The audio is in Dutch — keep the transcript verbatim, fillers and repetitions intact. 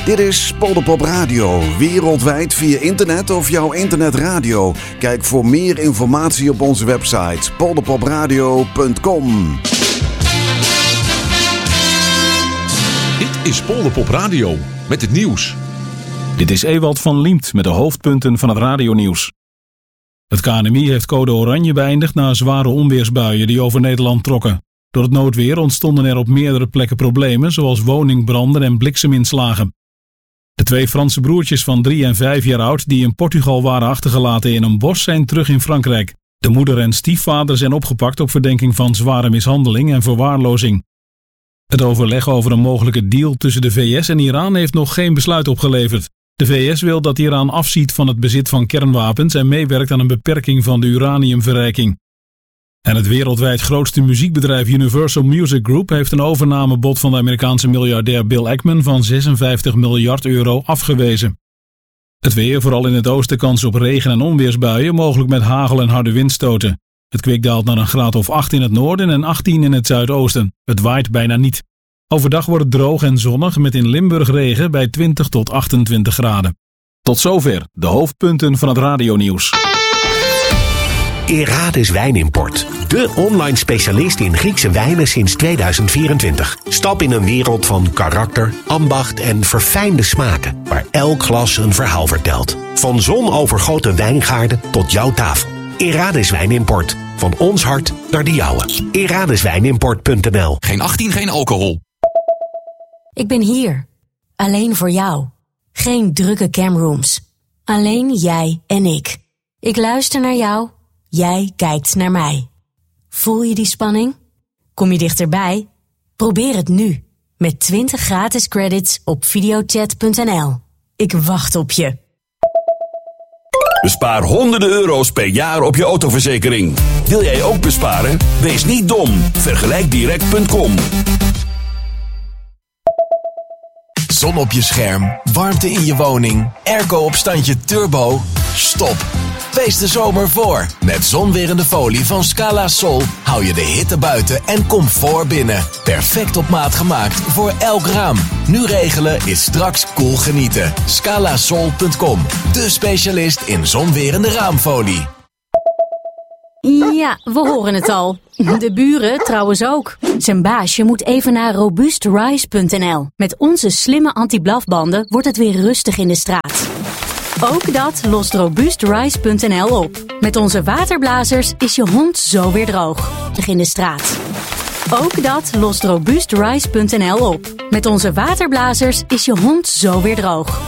Dit is Polderpop Radio, wereldwijd via internet of jouw internetradio. Kijk voor meer informatie op onze website polderpopradio punt com. Dit is Polderpop Radio met het nieuws. Dit is Ewald van Liemt met de hoofdpunten van het radionieuws. Het K N M I heeft code oranje beëindigd na zware onweersbuien die over Nederland trokken. Door het noodweer ontstonden er op meerdere plekken problemen, zoals woningbranden en blikseminslagen. De twee Franse broertjes van drie en vijf jaar oud die in Portugal waren achtergelaten in een bos zijn terug in Frankrijk. De moeder en stiefvader zijn opgepakt op verdenking van zware mishandeling en verwaarlozing. Het overleg over een mogelijke deal tussen de V S en Iran heeft nog geen besluit opgeleverd. De V S wil dat Iran afziet van het bezit van kernwapens en meewerkt aan een beperking van de uraniumverrijking. En het wereldwijd grootste muziekbedrijf Universal Music Group heeft een overnamebod van de Amerikaanse miljardair Bill Ackman van zesenvijftig miljard euro afgewezen. Het weer, vooral in het oosten, kans op regen- en onweersbuien, mogelijk met hagel en harde windstoten. Het kwik daalt naar een graad of acht in het noorden en achttien in het zuidoosten. Het waait bijna niet. Overdag wordt het droog en zonnig met in Limburg regen bij twintig tot achtentwintig graden. Tot zover de hoofdpunten van het radionieuws. Erades Wijnimport. De online specialist in Griekse wijnen sinds tweeduizend vierentwintig. Stap in een wereld van karakter, ambacht en verfijnde smaken. Waar elk glas een verhaal vertelt. Van zonovergoten wijngaarden tot jouw tafel. Erades Wijnimport. Van ons hart naar de jouwe. eradeswijnimport punt n l. Geen achttien, geen alcohol. Ik ben hier. Alleen voor jou. Geen drukke camrooms. Alleen jij en ik. Ik luister naar jou. Jij kijkt naar mij. Voel je die spanning? Kom je dichterbij? Probeer het nu. Met twintig gratis credits op videochat punt n l. Ik wacht op je. Bespaar honderden euro's per jaar op je autoverzekering. Wil jij ook besparen? Wees niet dom. vergelijk direct punt com. Zon op je scherm, warmte in je woning, airco op standje turbo. Stop. Wees de zomer voor. Met zonwerende folie van Scala Sol hou je de hitte buiten en comfort binnen. Perfect op maat gemaakt voor elk raam. Nu regelen is straks cool genieten. scala sol punt com, de specialist in zonwerende raamfolie. Ja, we horen het al. De buren trouwens ook. Zijn baasje moet even naar robust rise punt n l. Met onze slimme anti-blafbanden wordt het weer rustig in de straat. Ook dat lost robust rise punt n l op. Met onze waterblazers is je hond zo weer droog. In de straat. Ook dat lost robust rise punt n l op. Met onze waterblazers is je hond zo weer droog.